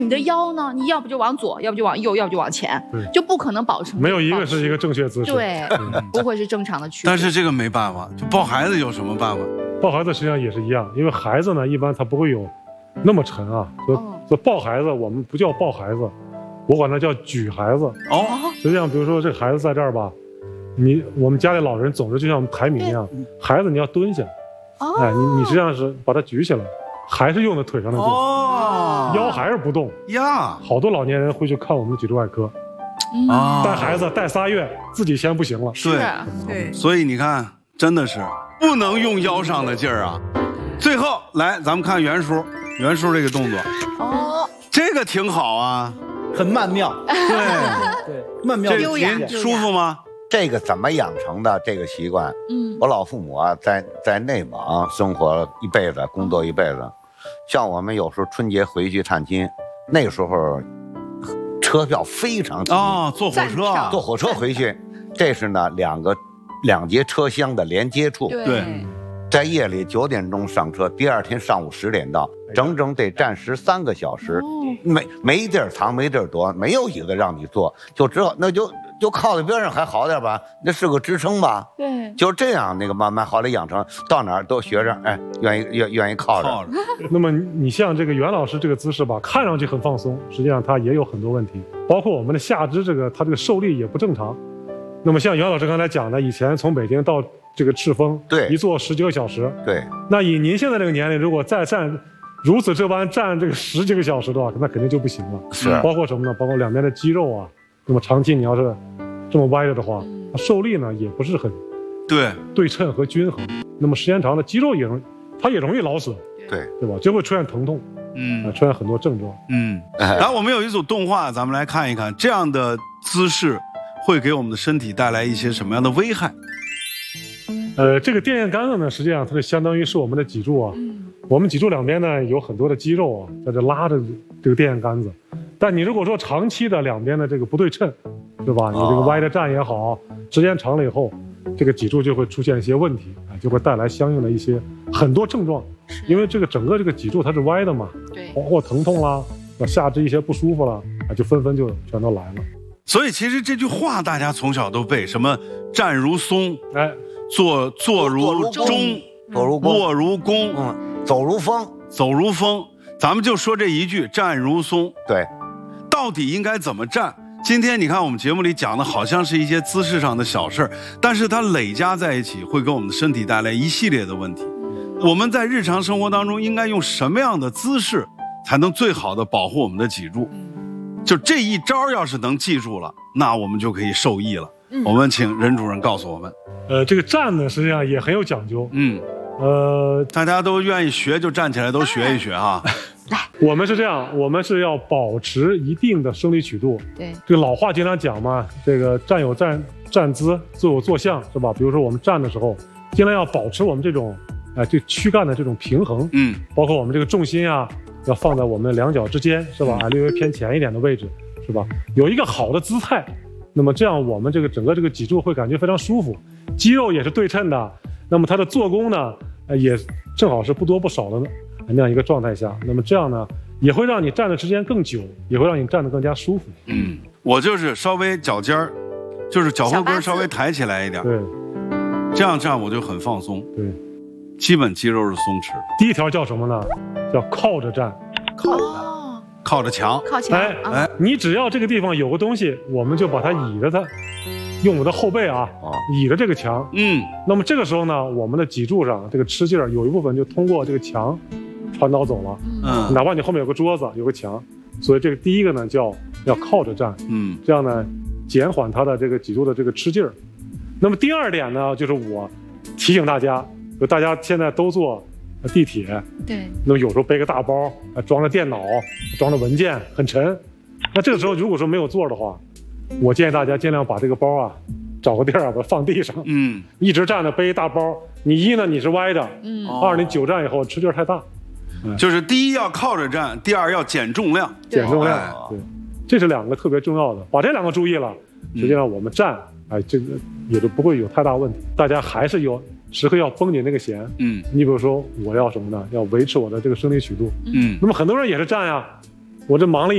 你的腰呢，你要不就往左，要不就往右，要不就往前，就不可能保持。 没有一个是一个正确姿势。 对，不会是正常的趋势。 但是这个没办法，就抱孩子有什么办法？ 抱孩子实际上也是一样，因为孩子呢，一般他不会有那么沉啊。所以抱孩子，我们不叫抱孩子，我管它叫举孩子。 哦， 实际上，比如说这孩子在这儿吧，我们家里老人总是就像抬米一样，孩子你要蹲下，哎，你实际上是把他举起来，还是用的腿上的劲，腰还是不动呀。 好多老年人会去看我们的脊柱外科，带孩子带3月，自己先不行了。 对，所以你看，真的是不能用腰上的劲儿啊。最后来，咱们看袁叔这个动作，这个挺好啊， 很曼妙。 对， 曼妙优雅，舒服吗？ 这个怎么养成的这个习惯？我老父母啊，在内蒙生活一辈子，工作一辈子。像我们有时候春节回去探亲，那个时候车票非常低坐火车回去，这是呢两节车厢的连接处。 对， 在夜里9点钟上车，第二天上午10点到，整整得站13个小时，没地儿藏，没地儿躲，没有椅子让你坐，就只好那就靠在边上还好点吧，那是个支撑吧。 对， 就这样那个慢慢后来养成，到哪儿都学着，哎，愿意靠着。 那么你像这个袁老师这个姿势吧，看上去很放松，实际上它也有很多问题，包括我们的下肢它这个受力也不正常。那么像袁老师刚才讲的，以前从北京到这个赤峰， 对， 一坐10几个小时， 对。 那以您现在这个年龄，如果再站如此这般站这个10几个小时的话，那肯定就不行了。 是， 包括什么呢？包括两边的肌肉啊。那么长期你要是这么歪着的话，它受力呢也不是很对称和均衡。那么时间长了，肌肉也容易劳损，对吧？就会出现疼痛，出现很多症状。 然后我们有一组动画，咱们来看一看这样的姿势会给我们的身体带来一些什么样的危害。 这个电线杆子呢，实际上它是相当于是我们的脊柱啊。我们脊柱两边呢有很多的肌肉啊，在这拉着这个电线杆子。但你如果说长期的两边的这个不对称，对吧？你这个歪着站也好，时间长了以后，这个脊柱就会出现一些问题啊，就会带来相应的一些很多症状。因为这个整个这个脊柱它是歪的嘛，包括疼痛啦，下肢一些不舒服啦，啊，就纷纷就全都来了。 所以其实这句话大家从小都背，什么站如松， 哎， 坐如钟，卧如弓， 走如风， 走如风。咱们就说这一句，站如松。 对， 到底应该怎么站？今天你看我们节目里讲的好像是一些姿势上的小事，但是它累加在一起，会给我们的身体带来一系列的问题。我们在日常生活当中应该用什么样的姿势，才能最好的保护我们的脊柱？就这一招要是能记住了，那我们就可以受益了。我们请任主任告诉我们。 这个站呢，实际上也很有讲究。 大家都愿意学，就站起来都学一学哈。 我们是这样，我们是要保持一定的生理曲度。 对， 这个老话经常讲嘛，这个站有站姿，坐有坐相，是吧？比如说我们站的时候，尽量要保持我们这种，这躯干的这种平衡。包括我们这个重心啊，要放在我们两脚之间，是吧？略微偏前一点的位置，是吧？有一个好的姿态，那么这样我们这个整个这个脊柱会感觉非常舒服，肌肉也是对称的，那么它的做工呢，也正好是不多不少的那样一个状态下，那么这样呢，也会让你站的时间更久，也会让你站得更加舒服。 我就是稍微脚尖儿，就是脚后跟稍微抬起来一点， 对， 这样站我就很放松， 对， 基本肌肉是松弛。 第一条叫什么呢？叫靠着站， 靠着墙， 靠墙。 你只要这个地方有个东西，我们就把它倚着它，用我的后背啊，倚着这个墙。那么这个时候呢，我们的脊柱上这个吃劲儿有一部分就通过这个墙传导走了。哪怕你后面有个桌子，有个墙，所以这个第一个呢要靠着站。这样呢减缓它的这个脊柱的这个吃劲儿。那么第二点呢，就是我提醒大家，就大家现在都坐地铁， 对， 那么有时候背个大包，装着电脑，装着文件，很沉。那这个时候如果说没有座的话，我建议大家尽量把这个包啊，找个地儿把它放地上。一直站着背一大包，你一呢你是歪的，二你久站以后吃劲儿太大。 就是第一要靠着站，第二要减重量。 减重量，对，这是两个特别重要的，把这两个注意了，实际上我们站，这个也就不会有太大问题。大家还是时刻要绷紧那个弦。你比如说我要什么呢？要维持我的这个生理曲度。那么很多人也是站呀，我这忙了